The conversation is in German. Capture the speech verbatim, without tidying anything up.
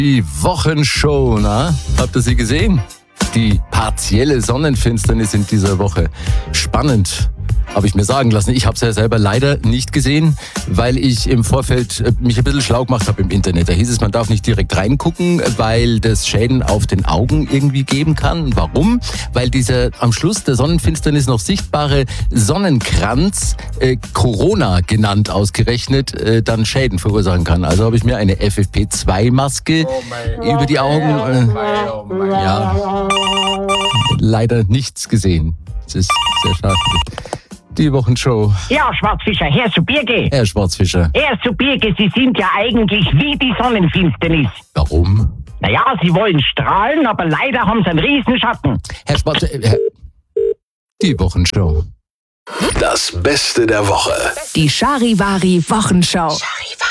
Die Wochenshow, na? Habt ihr sie gesehen? Die partielle Sonnenfinsternis in dieser Woche. Spannend, habe ich mir sagen lassen. Ich habe es ja selber leider nicht gesehen, weil ich im Vorfeld mich ein bisschen schlau gemacht habe im Internet. Da hieß es, man darf nicht direkt reingucken, weil das Schäden auf den Augen irgendwie geben kann. Warum? Weil dieser am Schluss der Sonnenfinsternis noch sichtbare Sonnenkranz, äh, Corona genannt ausgerechnet, äh, dann Schäden verursachen kann. Also habe ich mir eine F F P zwei Maske oh über die Augen, äh, oh mein, oh mein. ja, leider nichts gesehen. Das ist sehr schade. Die Wochenshow. Ja, Schwarzfischer, Herr zu Birge. Herr Schwarzfischer. Herr zu Birge, Sie sind ja eigentlich wie die Sonnenfinsternis. Warum? Naja, Sie wollen strahlen, aber leider haben Sie einen Riesenschatten. Herr Schwarz... Äh, die Wochenshow. Das Beste der Woche. Die Charivari Wochenschau. Charivari.